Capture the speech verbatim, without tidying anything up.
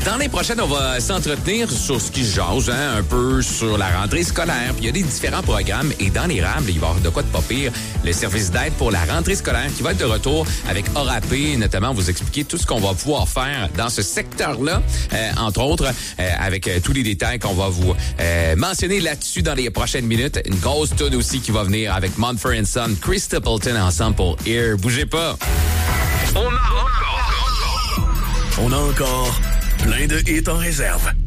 Dans les prochaines, on va s'entretenir sur ce qui se jase, hein, un peu sur la rentrée scolaire. Puis il y a des différents programmes et dans les rames, il va y avoir de quoi de pas pire. Le service d'aide pour la rentrée scolaire qui va être de retour avec Orapé, notamment vous expliquer tout ce qu'on va pouvoir faire dans ce secteur-là, euh, entre autres, euh, avec euh, tous les détails qu'on va vous euh, mentionner là-dessus dans les prochaines minutes. Une grosse tune aussi qui va venir avec Mumford and Son, Chris Stapleton ensemble pour Here. Bougez pas. On a encore, on a encore plein de hits en réserve.